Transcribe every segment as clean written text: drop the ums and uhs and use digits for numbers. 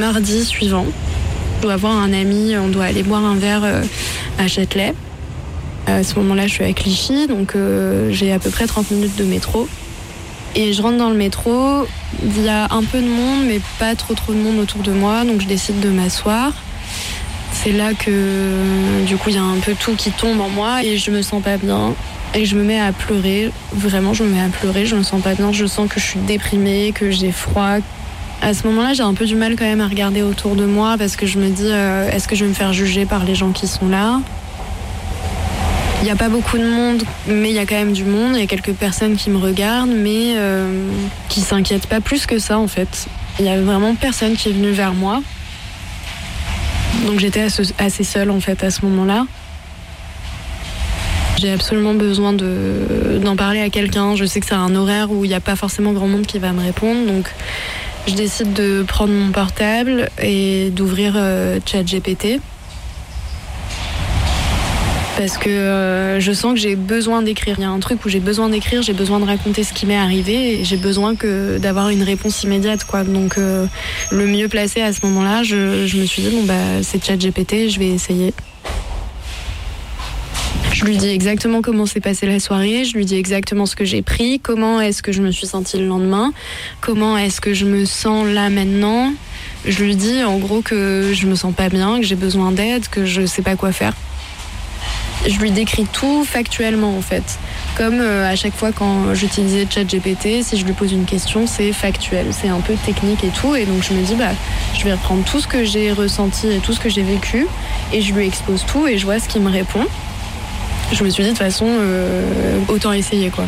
mardi suivant. Je dois voir un ami, on doit aller boire un verre à Châtelet. À ce moment-là, je suis à Clichy, donc j'ai à peu près 30 minutes de métro. Et je rentre dans le métro, il y a un peu de monde, mais pas trop de monde autour de moi, donc je décide de m'asseoir. C'est là que, du coup, il y a un peu tout qui tombe en moi et je me sens pas bien. Et je me mets à pleurer, vraiment, je me mets à pleurer, je me sens pas bien, je sens que je suis déprimée, que j'ai froid. À ce moment-là, j'ai un peu du mal quand même à regarder autour de moi parce que je me dis, est-ce que je vais me faire juger par les gens qui sont là ? Il n'y a pas beaucoup de monde, mais il y a quand même du monde. Il y a quelques personnes qui me regardent, mais qui ne s'inquiètent pas plus que ça, en fait. Il n'y a vraiment personne qui est venu vers moi. Donc j'étais assez seule, en fait, à ce moment-là. J'ai absolument besoin d'en parler à quelqu'un. Je sais que c'est un horaire où il n'y a pas forcément grand monde qui va me répondre. Donc je décide de prendre mon portable et d'ouvrir ChatGPT. Parce que je sens que j'ai besoin d'écrire. Il y a un truc où j'ai besoin d'écrire, j'ai besoin de raconter ce qui m'est arrivé et j'ai besoin d'avoir une réponse immédiate, quoi. Donc le mieux placé à ce moment-là, je me suis dit, c'est ChatGPT, je vais essayer. Je lui dis exactement comment s'est passée la soirée, je lui dis exactement ce que j'ai pris, comment est-ce que je me suis sentie le lendemain, comment est-ce que je me sens là maintenant. Je lui dis en gros que je me sens pas bien, que j'ai besoin d'aide, que je sais pas quoi faire. Je lui décris tout factuellement en fait. Comme à chaque fois quand j'utilisais ChatGPT, si je lui pose une question, c'est factuel, c'est un peu technique et tout. Et donc je me dis, je vais reprendre tout ce que j'ai ressenti et tout ce que j'ai vécu et je lui expose tout et je vois ce qu'il me répond. Je me suis dit de toute façon, autant essayer quoi.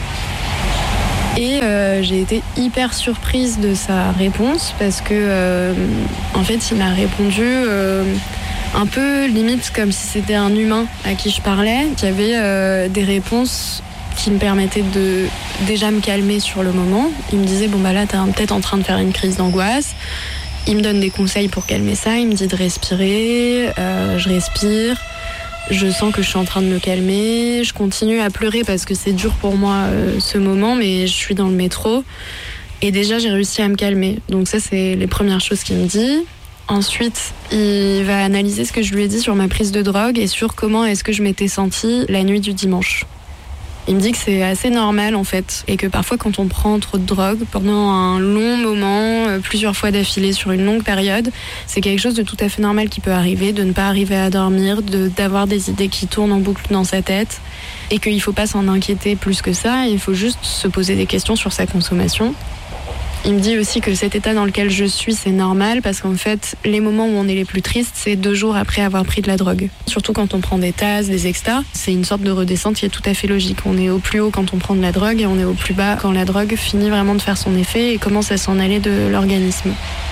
Et j'ai été hyper surprise de sa réponse parce que en fait il m'a répondu un peu limite comme si c'était un humain à qui je parlais. Il y avait des réponses qui me permettaient de déjà me calmer sur le moment. Il me disait là t'es peut-être en train de faire une crise d'angoisse. Il me donne des conseils pour calmer ça. Il me dit de respirer. Je respire. Je sens que je suis en train de me calmer. Je continue à pleurer parce que c'est dur pour moi ce moment, mais je suis dans le métro. Et déjà, j'ai réussi à me calmer. Donc ça, c'est les premières choses qu'il me dit. Ensuite, il va analyser ce que je lui ai dit sur ma prise de drogue et sur comment est-ce que je m'étais sentie la nuit du dimanche. Il me dit que c'est assez normal en fait et que parfois quand on prend trop de drogue pendant un long moment, plusieurs fois d'affilée sur une longue période, c'est quelque chose de tout à fait normal qui peut arriver, de ne pas arriver à dormir, d'avoir des idées qui tournent en boucle dans sa tête et qu'il ne faut pas s'en inquiéter plus que ça, il faut juste se poser des questions sur sa consommation. Il me dit aussi que cet état dans lequel je suis, c'est normal parce qu'en fait, les moments où on est les plus tristes, c'est 2 jours après avoir pris de la drogue. Surtout quand on prend des tasses, des extas, c'est une sorte de redescente qui est tout à fait logique. On est au plus haut quand on prend de la drogue et on est au plus bas quand la drogue finit vraiment de faire son effet et commence à s'en aller de l'organisme.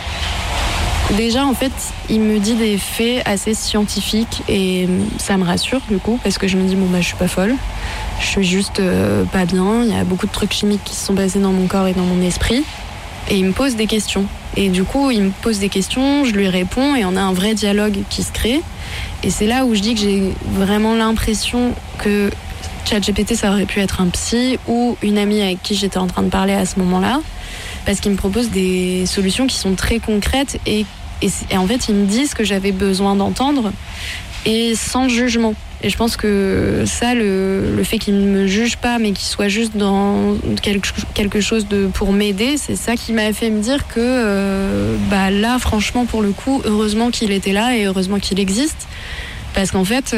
Déjà, en fait, il me dit des faits assez scientifiques et ça me rassure du coup parce que je me dis je suis pas folle, je suis juste pas bien. Il y a beaucoup de trucs chimiques qui se sont passés dans mon corps et dans mon esprit. Et il me pose des questions. Et du coup, il me pose des questions, je lui réponds et on a un vrai dialogue qui se crée. Et c'est là où je dis que j'ai vraiment l'impression que ChatGPT, ça aurait pu être un psy ou une amie avec qui j'étais en train de parler à ce moment-là. Parce qu'il me propose des solutions qui sont très concrètes et en fait, il me dit ce que j'avais besoin d'entendre et sans jugement. Et je pense que ça, le fait qu'il ne me juge pas, mais qu'il soit juste dans quelque chose pour m'aider, c'est ça qui m'a fait me dire que là, franchement, pour le coup, heureusement qu'il était là et heureusement qu'il existe. Parce qu'en fait,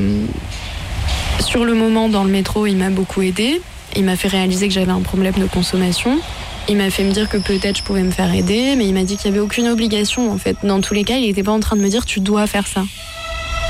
sur le moment, dans le métro, il m'a beaucoup aidé. Il m'a fait réaliser que j'avais un problème de consommation. Il m'a fait me dire que peut-être je pouvais me faire aider, mais il m'a dit qu'il n'y avait aucune obligation, en fait. Dans tous les cas, il n'était pas en train de me dire « tu dois faire ça ».